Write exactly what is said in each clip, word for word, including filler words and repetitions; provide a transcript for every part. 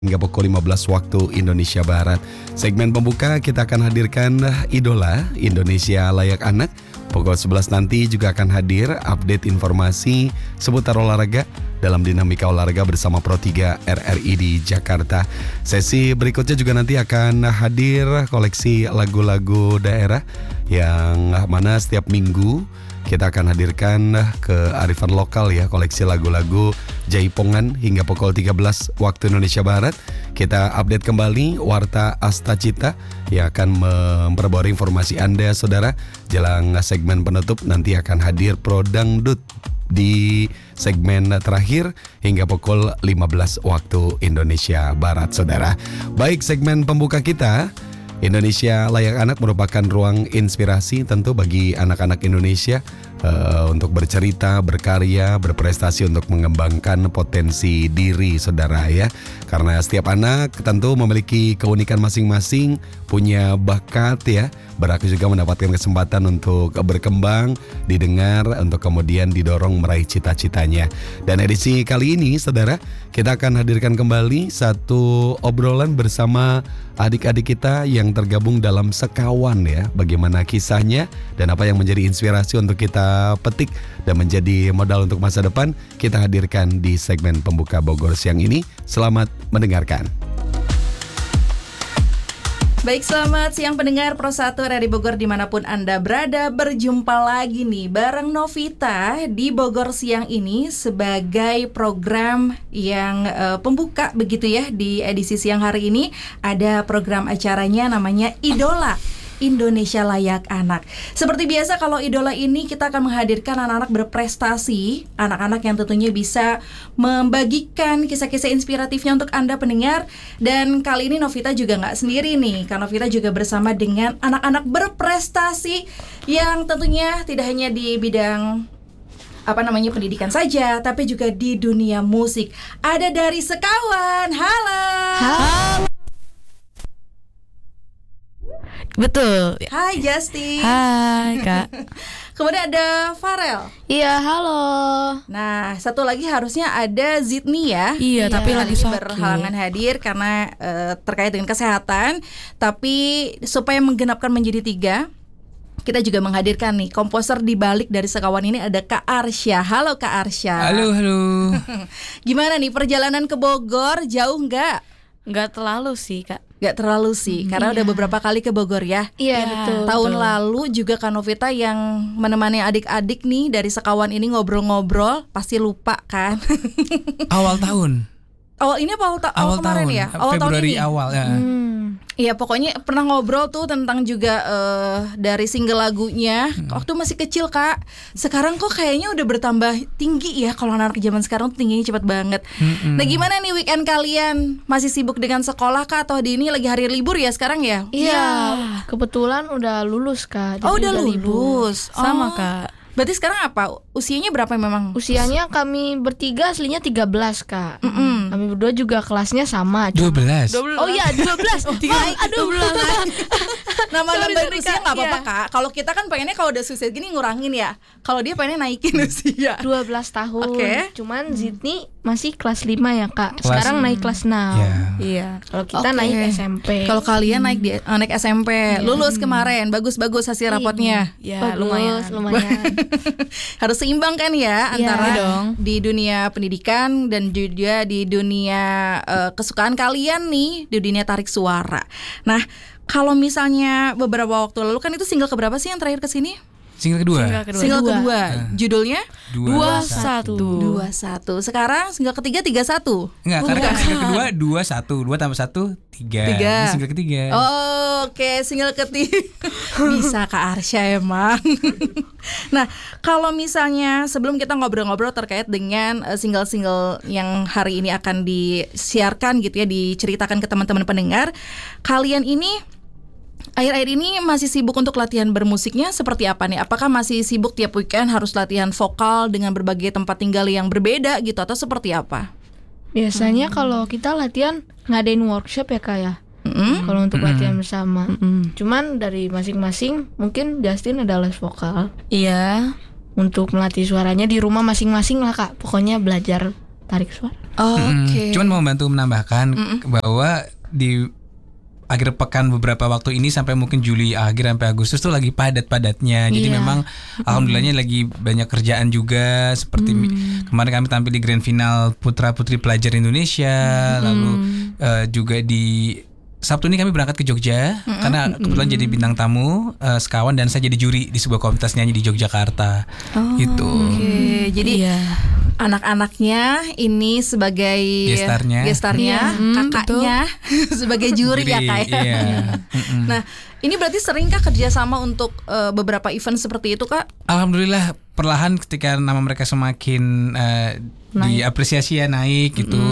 Hingga pukul lima belas waktu Indonesia Barat. Segmen pembuka kita akan hadirkan Idola Indonesia Layak Anak. Pukul sebelas nanti juga akan hadir update informasi seputar olahraga dalam dinamika olahraga bersama Pro tiga R R I di Jakarta. Sesi berikutnya juga nanti akan hadir koleksi lagu-lagu daerah yang mana setiap minggu kita akan hadirkan kearifan lokal ya, koleksi lagu-lagu Jaipongan hingga pukul tiga belas waktu Indonesia Barat. Kita update kembali Warta Astacita yang akan memperbarui informasi Anda saudara. Jelang segmen penutup nanti akan hadir Pro Dangdut di segmen terakhir hingga pukul lima belas waktu Indonesia Barat saudara. Baik, segmen pembuka kita Indonesia Layak Anak merupakan ruang inspirasi tentu bagi anak-anak Indonesia uh, untuk bercerita, berkarya, berprestasi untuk mengembangkan potensi diri saudara ya. Karena setiap anak tentu memiliki keunikan masing-masing, punya bakat ya, berhak juga mendapatkan kesempatan untuk berkembang, didengar, untuk kemudian didorong meraih cita-citanya. Dan edisi kali ini saudara, kita akan hadirkan kembali satu obrolan bersama adik-adik kita yang tergabung dalam Sekawan ya. Bagaimana kisahnya dan apa yang menjadi inspirasi untuk kita petik dan menjadi modal untuk masa depan, kita hadirkan di segmen pembuka Bogor siang ini. Selamat mendengarkan. Baik, selamat siang pendengar Pro satu R R I Bogor dimanapun Anda berada. Berjumpa lagi nih bareng Novita di Bogor siang ini sebagai program yang uh, pembuka begitu ya. Di edisi siang hari ini ada program acaranya namanya Idola Indonesia Layak Anak. Seperti biasa kalau Idola ini kita akan menghadirkan anak-anak berprestasi, anak-anak yang tentunya bisa membagikan kisah-kisah inspiratifnya untuk Anda pendengar. Dan kali ini Novita juga gak sendiri nih, karena Novita juga bersama dengan anak-anak berprestasi yang tentunya tidak hanya di bidang apa namanya pendidikan saja, tapi juga di dunia musik. Ada dari Sekawan. Halo. Halo. Betul. Hai Justin. Hai Kak. Kemudian ada Farel. Iya, halo. Nah, satu lagi harusnya ada Zidni ya. Iya, tapi lagi sakit. Berhalangan hadir karena uh, terkait dengan kesehatan. Tapi supaya menggenapkan menjadi tiga, kita juga menghadirkan nih komposer di balik dari Sekawan ini ada Kak Arsya. Halo Kak Arsya. Halo, halo. Gimana nih perjalanan ke Bogor, jauh nggak? Nggak terlalu sih Kak. Gak terlalu sih, karena iya. udah beberapa kali ke Bogor ya. Iya, betul. Tahun betul. lalu juga Kak Novita yang menemani adik-adik nih dari Sekawan ini ngobrol-ngobrol, pasti lupa kan? Awal tahun. Awal ini apa awal, ta- awal, Awal kemarin tahun. ya? Awal Februari tahun ini. awal ya. Hmm. Iya, pokoknya pernah ngobrol tuh tentang juga uh, dari single lagunya hmm. waktu masih kecil Kak. Sekarang kok kayaknya udah bertambah tinggi ya. Kalau anak zaman sekarang tuh tingginya cepat banget. Hmm. Nah, gimana nih weekend kalian? Masih sibuk dengan sekolah Kak atau di ini lagi hari libur ya sekarang ya? Iya, kebetulan udah lulus Kak. Oh, udah, udah lulus. Oh. Sama Kak. Berarti sekarang apa? Usianya berapa memang? Usianya kami bertiga aslinya tiga belas Kak. Mm-mm. Kami berdua juga kelasnya sama. dua belas. Oh iya, dua belas. Oh, tiga, aduh. Nama-nama usia nggak apa-apa iya. Kak. Kalau kita kan pengennya kalau udah sukses gini ngurangin ya. Kalau dia pengennya naikin usia. dua belas tahun. Okay. Cuman Zidni masih kelas lima ya Kak. Kelas, Sekarang naik kelas enam. Ya. Iya. Kalau kita Okay. naik S M P. Kalau kalian naik di uh, naik S M P, Iya. lulus kemarin, bagus-bagus hasil rapotnya. Ya, lumayan. lumayan. Harus seimbang kan ya antara Iya dong. di dunia pendidikan dan juga di dunia uh, kesukaan kalian nih di dunia tarik suara. Nah, kalau misalnya beberapa waktu lalu kan itu single keberapa sih yang terakhir kesini? Single kedua. Single kedua. Single kedua, Nah. judulnya Dua, satu. dua satu. Sekarang single ketiga tiga satu. Enggak, karena kan single kedua dua satu, dua tambah satu tiga. Tiga. Ini single ketiga. Oh, oke, okay. Single ketiga. Bisa Kak Arsya emang. Nah, kalau misalnya sebelum kita ngobrol-ngobrol terkait dengan uh, single-single yang hari ini akan disiarkan gitu ya, diceritakan ke teman-teman pendengar, kalian ini akhir-akhir ini masih sibuk untuk latihan bermusiknya seperti apa nih? Apakah masih sibuk tiap weekend harus latihan vokal dengan berbagai tempat tinggal yang berbeda gitu atau seperti apa? Biasanya hmm. kalau kita latihan ngadain workshop ya Kak ya. Mm-hmm. Kalau untuk Mm-hmm. latihan bersama. Mm-hmm. Cuman dari masing-masing mungkin Justin ada les vokal. Iya. Untuk melatih suaranya di rumah masing-masing lah Kak. Pokoknya belajar tarik suara. Oke. Mm-mm. Cuman mau bantu menambahkan bahwa di akhir pekan beberapa waktu ini sampai mungkin Juli akhir sampai Agustus tuh lagi padat-padatnya. Jadi Iya. memang alhamdulillahnya lagi banyak kerjaan juga. Seperti mi- kemarin kami tampil di Grand Final Putra Putri Pelajar Indonesia, lalu eh, juga di Sabtu ini kami berangkat ke Jogja karena kebetulan jadi bintang tamu eh, sekawan dan saya jadi juri di sebuah komunitas nyanyi di Yogyakarta. Gitu. Oke, jadi Iya. anak-anaknya ini sebagai Gestarnya. gestarnya, Iya, mm, kakaknya sebagai juri ya Juri, Kak. ya? iya. Mm-mm. Nah, ini berarti seringkah kerjasama untuk eh, beberapa event seperti itu Kak? Alhamdulillah perlahan ketika nama mereka semakin eh, diapresiasi ya naik gitu.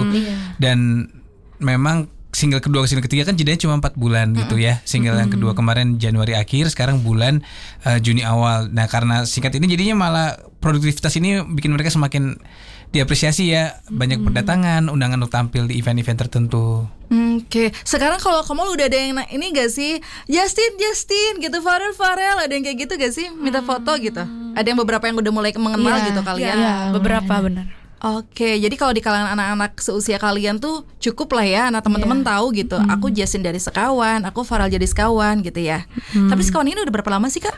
Dan memang single kedua ke single ketiga kan jedanya cuma empat bulan gitu ya. Single yang kedua kemarin Januari akhir, sekarang bulan eh, Juni awal. Nah karena singkat ini jadinya malah produktivitas ini bikin mereka semakin diapresiasi ya. Banyak berdatangan, undangan untuk tampil di event-event tertentu. Oke, sekarang kalau kamu udah ada yang na- ini gak sih Justin, Justin gitu, Farel, Farel, ada yang kayak gitu gak sih minta foto gitu? Ada yang beberapa yang udah mulai mengenal Iya, gitu kalian? iya, beberapa benar. Oke, jadi kalau di kalangan anak-anak seusia kalian tuh cukup lah ya, anak teman-teman tahu gitu. Aku Justin dari Sekawan, aku Farel jadi Sekawan gitu ya. Tapi Sekawan ini udah berapa lama sih Kak?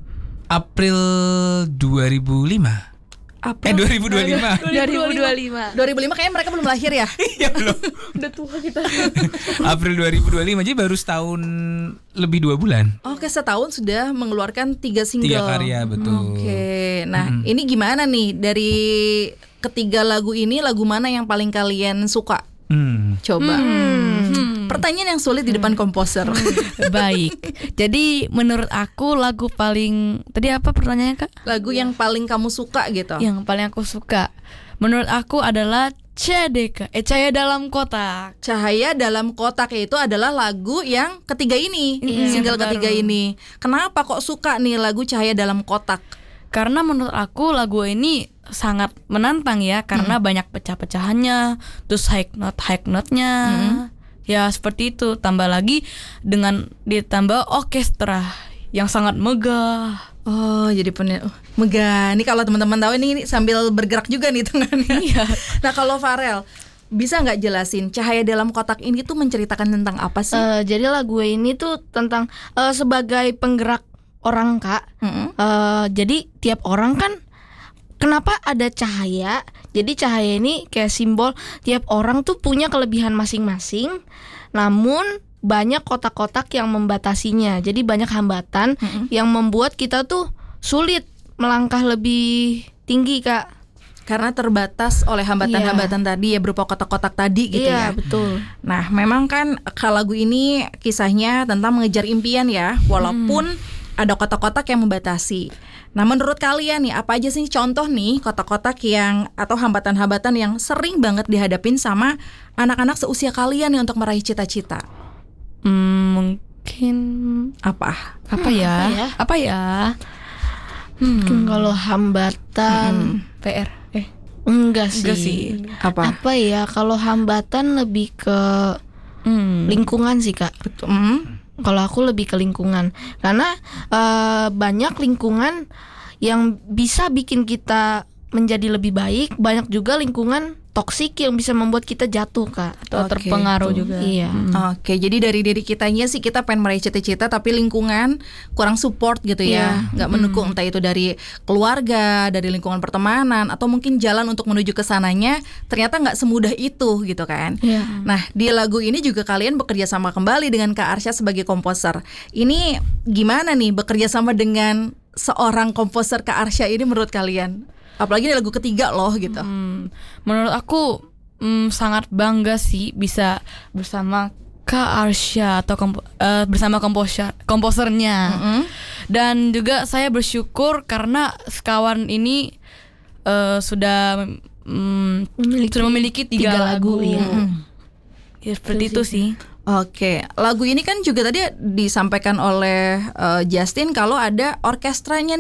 April dua ribu lima. Eh April dua ribu dua puluh lima. dua ribu dua puluh lima. dua ribu lima kayaknya mereka belum lahir ya. Iya belum. Udah tua kita. April dua ribu dua puluh lima, jadi baru setahun lebih dua bulan. Oke, setahun sudah mengeluarkan tiga single. Tiga karya, betul. Oke, nah ini gimana nih dari ketiga lagu ini, lagu mana yang paling kalian suka? Hmm. Coba. Pertanyaan yang sulit di depan komposer. Baik. Jadi menurut aku lagu paling tadi apa pertanyaannya Kak? Lagu yang paling kamu suka gitu. Yang paling aku suka menurut aku adalah C D K. Eh Cahaya Dalam Kotak. Cahaya Dalam Kotak itu adalah lagu yang ketiga ini, Iya, single baru. ketiga ini. Kenapa kok suka nih lagu Cahaya Dalam Kotak? Karena menurut aku lagu ini sangat menantang ya karena banyak pecah-pecahannya, terus high note high note-nya. Ya seperti itu, tambah lagi dengan ditambah orkestra yang sangat megah. Oh, jadi punya oh, megah. Nih kalau teman-teman tahu ini, ini sambil bergerak juga nih tangannya. Iya. Nah, kalau Farel bisa nggak jelasin Cahaya Dalam Kotak ini tuh menceritakan tentang apa sih? Eh, jadi lagu ini tuh tentang eh, sebagai penggerak orang Kak. Mm-mm. Eh, jadi tiap orang kan kenapa ada cahaya? Jadi cahaya ini kayak simbol tiap orang tuh punya kelebihan masing-masing. Namun banyak kotak-kotak yang membatasinya. Jadi banyak hambatan Mm-mm. yang membuat kita tuh sulit melangkah lebih tinggi Kak. Karena terbatas oleh hambatan-hambatan tadi ya berupa kotak-kotak tadi gitu Iya, ya. betul. Nah, memang kan kalau lagu ini kisahnya tentang mengejar impian ya, walaupun ada kotak-kotak yang membatasi. Nah, menurut kalian nih apa aja sih contoh nih kotak-kotak yang atau hambatan-hambatan yang sering banget dihadapin sama anak-anak seusia kalian nih untuk meraih cita-cita? Hmm, mungkin Apa? apa ya? apa ya? Apa ya? Mungkin kalau hambatan P R. Eh, enggak sih. enggak sih. Apa? Apa ya? Kalau hambatan lebih ke Hmm. lingkungan sih Kak. Betul. Hmm. Kalau aku lebih ke lingkungan, karena eh, banyak lingkungan yang bisa bikin kita menjadi lebih baik, banyak juga lingkungan toksik yang bisa membuat kita jatuh Kak. Atau Oke, terpengaruh betul. juga. Iya. Oke, jadi dari diri kitanya sih kita pengen meraih cita-cita, tapi lingkungan kurang support gitu ya, Iya. nggak mendukung, entah itu dari keluarga, dari lingkungan pertemanan, atau mungkin jalan untuk menuju ke sananya ternyata nggak semudah itu gitu kan. Iya. Nah, di lagu ini juga kalian bekerja sama kembali dengan Kak Arsya sebagai komposer. Ini gimana nih bekerja sama dengan seorang komposer Kak Arsya ini menurut kalian? Apalagi di lagu ketiga loh gitu. Hmm, menurut aku hmm, sangat bangga sih bisa bersama Kak Arsya atau kompo- eh, bersama komposer komposernya. Mm-mm. Dan juga saya bersyukur karena Sekawan ini eh, sudah mm, Memiliki sudah memiliki tiga, tiga lagu, lagu. iya. Ya, seperti itu sih. Oke, lagu ini kan juga tadi disampaikan oleh eh, Justin kalau ada orkestranya